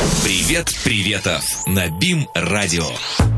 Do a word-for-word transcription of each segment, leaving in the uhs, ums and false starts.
Привет, приветов на БИМ-радио.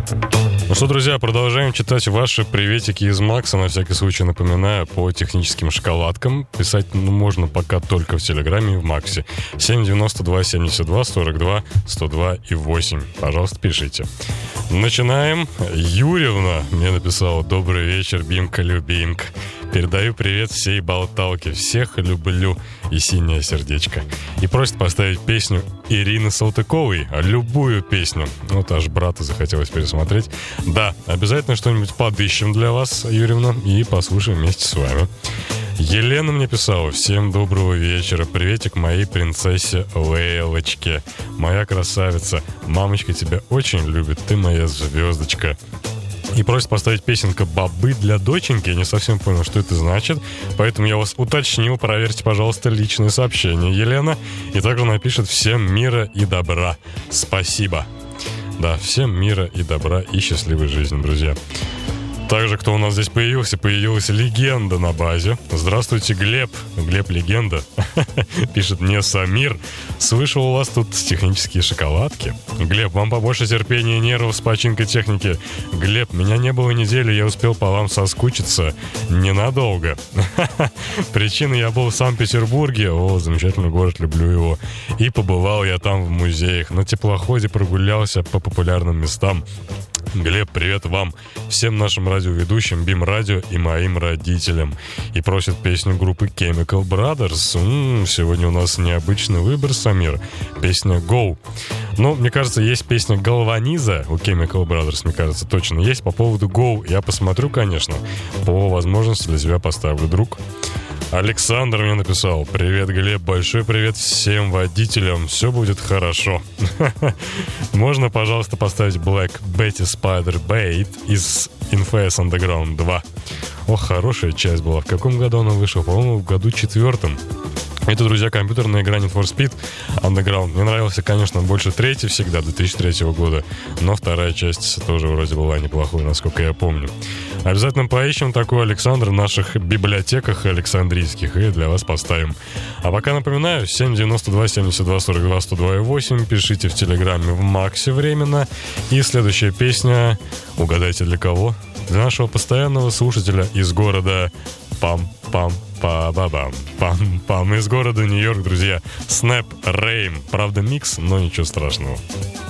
Ну что, друзья, продолжаем читать ваши приветики из Макса. На всякий случай напоминаю, по техническим шоколадкам писать ну, можно пока только в Телеграме и в Максе. семь девяносто два семьдесят два сорок два сто два и восемь. Пожалуйста, пишите. Начинаем. Юрьевна мне написала: добрый вечер, Бимка-любимка. Передаю привет всей болталке. Всех люблю и синее сердечко. И просит поставить песню Ирины Салтыковой. Любую песню. Вот аж брату захотелось пересмотреть. Да, обязательно что-нибудь подыщем для вас, Юрьевна, и послушаем вместе с вами. Елена мне писала: всем доброго вечера. Приветик моей принцессе Лейлочке. Моя красавица. Мамочка тебя очень любит. Ты моя звездочка. И просит поставить песенка «Бобы для доченьки». Я не совсем понял, что это значит, поэтому я вас уточнил. Проверьте, пожалуйста, личные сообщения, Елена. И также напишет: всем мира и добра. Спасибо. Да, всем мира и добра и счастливой жизни, друзья. Также, кто у нас здесь появился, появилась легенда на базе. Здравствуйте, Глеб. Глеб легенда. Пишет мне Самир: слышал, у вас тут технические шоколадки. Глеб, вам побольше терпения и нервов с починкой техники. Глеб, меня не было недели, я успел по вам соскучиться ненадолго. Причина: я был в Санкт-Петербурге. О, замечательный город, люблю его. И побывал я там в музеях. На теплоходе прогулялся по популярным местам. Глеб, привет вам, всем нашим радиоведущим БИМ-радио и моим родителям. И просит песню группы Chemical Brothers. М-м, сегодня у нас необычный выбор, Самир. Песня «Go». Ну, мне кажется, есть песня «Галваниза» у Chemical Brothers, мне кажется, точно есть. По поводу «Go» я посмотрю, конечно. По возможности для себя поставлю, друг. Александр мне написал: привет, Глеб, большой привет всем водителям, все будет хорошо. Можно, пожалуйста, поставить Black Betty Spider Bait из Infamous Underground два. Ох, хорошая часть была. В каком году она вышла? По-моему, в году четвертом. Это, друзья, компьютерная игра Need for Speed Underground. Мне нравился, конечно, больше третий всегда, две тысячи третьего года. Но вторая часть тоже вроде была неплохой, насколько я помню. Обязательно поищем такой Александр в наших библиотеках александрийских и для вас поставим. А пока напоминаю, семь девяносто два семьдесят два сорок два сто два и восемь. Пишите в Телеграме в Максе временно. И следующая песня, угадайте для кого? Для нашего постоянного слушателя из города Пам-Пам. Па-ба-бам, пам-пам, из города Нью-Йорк, друзья. Снэп Рейм. Правда, микс, но ничего страшного.